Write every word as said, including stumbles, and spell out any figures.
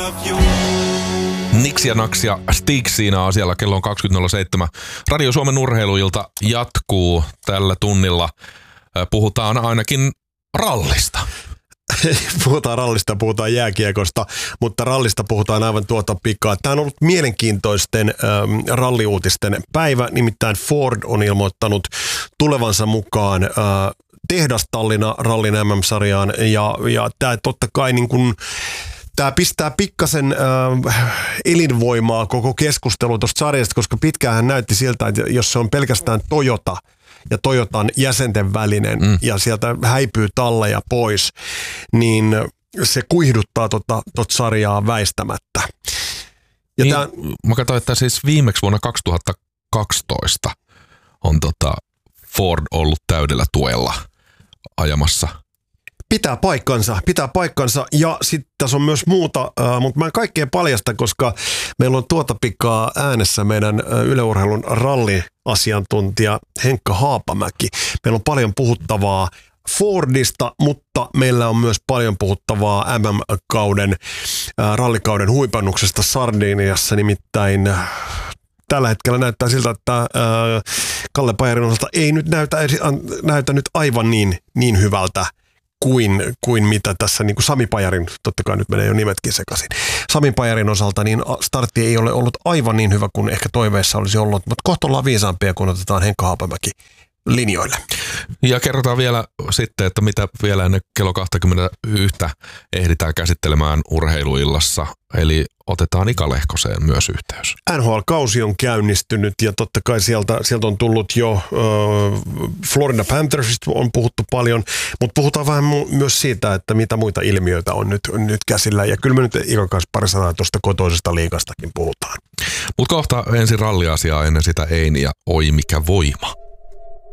Nix ja Nax ja Stix siinä asialla. Kello on kaksikymmentä nolla seitsemän. Radio Suomen urheiluilta jatkuu tällä tunnilla. Puhutaan ainakin rallista. Puhutaan rallista, puhutaan jääkiekosta, mutta rallista puhutaan aivan tuota pikaa. Tämä on ollut mielenkiintoisten ähm, ralliuutisten päivä, nimittäin Ford on ilmoittanut tulevansa mukaan äh, tehdastallina rallin M M-sarjaan ja, ja tämä totta kai niin kuin tämä pistää pikkasen äh, elinvoimaa koko keskustelu tuosta sarjasta, koska pitkäänhän näytti siltä, että jos se on pelkästään Toyota ja Toyotan jäsenten välinen mm. ja sieltä häipyy talleja pois, niin se kuihduttaa tota, tota sarjaa väistämättä. Ja niin, tämän, mä katsoin, että siis viimeksi vuonna kaksituhattakaksitoista on tota Ford ollut täydellä tuella ajamassa. Pitää paikkansa, pitää paikkansa ja sitten tässä on myös muuta, äh, mutta mä en kaikkea paljasta, koska meillä on tuota pikaa äänessä meidän äh, Yle Urheilun ralliasiantuntija Henkka Haapamäki. Meillä on paljon puhuttavaa Fordista, mutta meillä on myös paljon puhuttavaa M M-kauden, äh, rallikauden huipannuksesta Sardiniassa, nimittäin äh, tällä hetkellä näyttää siltä, että äh, Kalle Pajarin osalta ei nyt näytä, näytä nyt aivan niin, niin hyvältä kuin, kuin mitä tässä niin kuin Sami Pajarin, totta kai nyt menee jo nimetkin sekaisin. Sami Pajarin osalta niin startti ei ole ollut aivan niin hyvä kuin ehkä toiveissa olisi ollut, mutta kohta ollaan viisaampia, kun otetaan Henkka Haapamäki linjoille. Ja kerrotaan vielä sitten, että mitä vielä ennen kello kaksikymmentäyksi ehditään käsittelemään urheiluillassa, eli otetaan Ika Lehkoseen myös yhteys. N H L-kausi on käynnistynyt ja totta kai sieltä, sieltä on tullut jo äh, Florida Panthersista on puhuttu paljon, mutta puhutaan vähän mu- myös siitä, että mitä muita ilmiöitä on nyt, nyt käsillä. Ja kyllä me nyt Ikan kanssa pari sanaa tuosta kotoisesta liigastakin puhutaan. Mutta kohta ensin ralliasiaa, ennen sitä Eini ja Oi mikä voima.